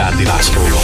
Szilágyi Lászlóval.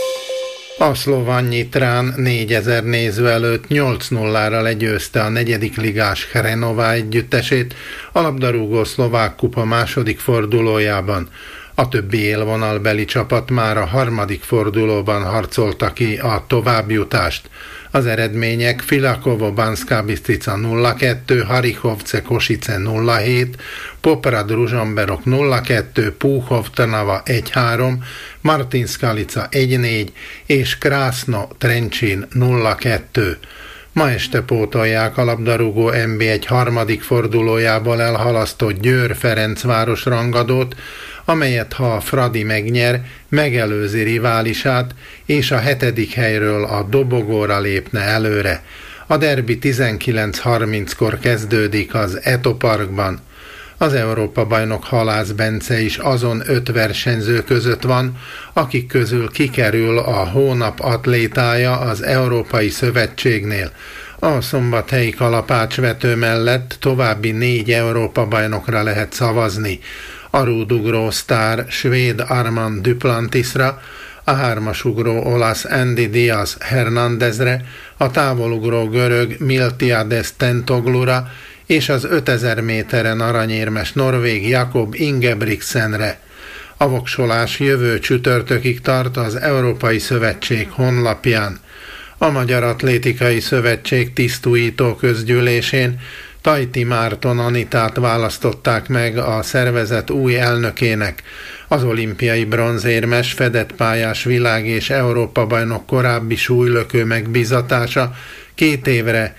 A Szlovan Nyitrán 4000 néző előtt 8-0-ra legyőzte a negyedik ligás Hrenova együttesét a labdarúgó szlovák kupa második fordulójában. A többi élvonalbeli csapat már a harmadik fordulóban harcolta ki a továbbjutást. Az eredmények: Filakovo Banská Bystrica 0-2, Harichovce Košice 0-7, Poprad Ružomberok 0-2, Púchov Trnava 1-3, Martin Skalica 1-4 és Krásno Trenčín 0-2. Ma este pótolják a labdarúgó NB1 harmadik fordulójából elhalasztott Győr-Ferencváros rangadót, amelyet ha a Fradi megnyer, megelőzi riválisát, és a 7. helyről a dobogóra lépne előre. A derbi 19:30-kor kezdődik az Eto Parkban. Az Európa-bajnok Halász Bence is azon 5 versenyző között van, akik közül kikerül a hónap atlétája az Európai Szövetségnél. A szombathelyi kalapácsvető mellett további 4 Európa-bajnokra lehet szavazni: a rúdugró sztár svéd Armand Duplantisra, a hármasugró olasz Andy Diaz Hernandezre, a távolugró görög Miltiades Tentoglura és az 5000 méteren aranyérmes norvég Jakob Ingebrigtsenre. A voksolás jövő csütörtökig tart az Európai Szövetség honlapján. A Magyar Atlétikai Szövetség tisztújító közgyűlésén Tajti Márton Anitát választották meg a szervezet új elnökének. Az olimpiai bronzérmes fedett pályás világ- és Európa-bajnok korábbi súlylökő megbízatása 2 évre,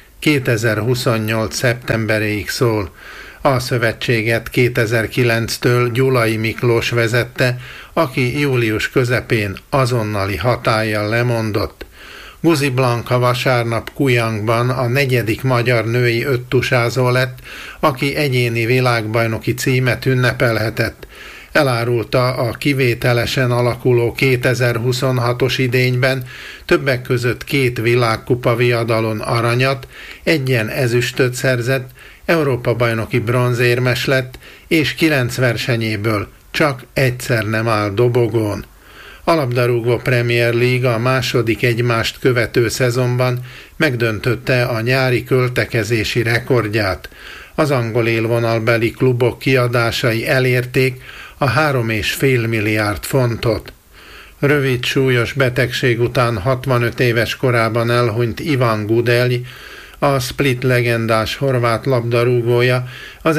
2028. szeptemberéig szól. A szövetséget 2009-től Gyulai Miklós vezette, aki július közepén azonnali hatállyal lemondott. Guzi Blanka vasárnap Kujangban a 4. magyar női öttusázó lett, aki egyéni világbajnoki címet ünnepelhetett. Elárulta, a kivételesen alakuló 2026-os idényben többek között 2 világkupa viadalon aranyat, 1 ezüstöt szerzett, Európa-bajnoki bronzérmes lett, és 9 versenyéből csak egyszer nem áll dobogón. A labdarúgó Premier League a második egymást követő szezonban megdöntötte a nyári költekezési rekordját. Az angol élvonalbeli klubok kiadásai elérték a 3,5 milliárd fontot. Rövid súlyos betegség után 65 éves korában elhunyt Ivan Gudelj, a Split legendás horvát labdarúgója, az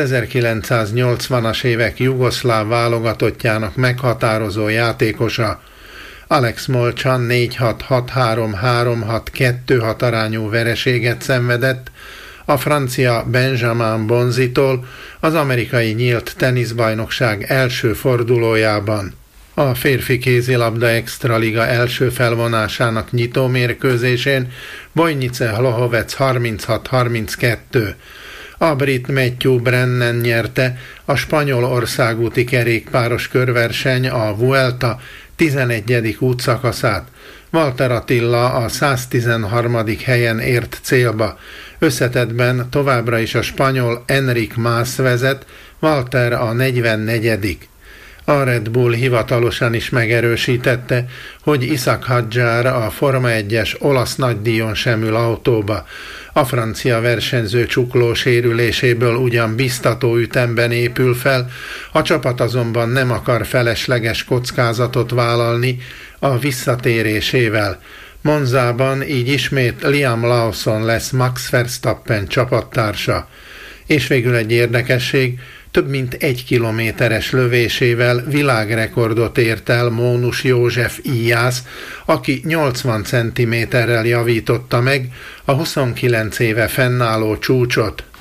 1980-as évek jugoszláv válogatottjának meghatározó játékosa. Alex Molchan 4-6, 6-3, 3-6, 2-6 arányú vereséget szenvedett a francia Benjamin Bonzitól az amerikai nyílt teniszbajnokság első fordulójában. A férfi kézilabda extraliga első felvonásának nyitó mérkőzésén Bojnice Hlohovec 36-32. A brit Matthew Brennan nyerte a spanyol országúti kerékpáros körverseny, a Vuelta 11. útszakaszát. Walter Attila a 113. helyen ért célba. Összetettben továbbra is a spanyol Enric Mas vezet, Walter a 44. A Red Bull hivatalosan is megerősítette, hogy Ishak Hadjar a Forma 1-es olasz nagydíjon sem ül autóba. A francia versenyző csukló sérüléséből ugyan biztató ütemben épül fel, a csapat azonban nem akar felesleges kockázatot vállalni a visszatérésével. Monzában így ismét Liam Lawson lesz Max Verstappen csapattársa. És végül egy érdekesség: több mint 1 kilométeres lövésével világrekordot ért el Mónus József Íjász, aki 80 cm-rel javította meg a 29 éve fennálló csúcsot.